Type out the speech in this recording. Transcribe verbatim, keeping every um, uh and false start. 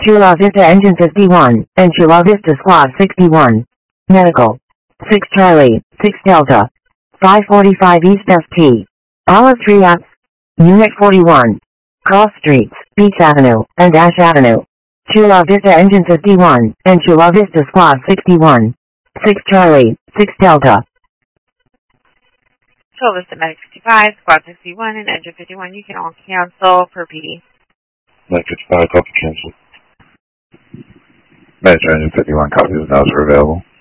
Chula Vista Engine fifty-one, and Chula Vista Squad sixty-one. Medical. six Charlie, six Delta. five forty-five East F T. Olive Tree Apps. Unit forty-one. Cross Streets, Beach Avenue, and Ash Avenue. Chula Vista Engine fifty-one, and Chula Vista Squad sixty-one. six Charlie, six Delta. Chula Vista Medic fifty-five, Squad sixty-one, and Engine fifty-one. You can all cancel per P D. Medic fifty-five, copy cancel. Medic Engine fifty-one, copies of notes are available.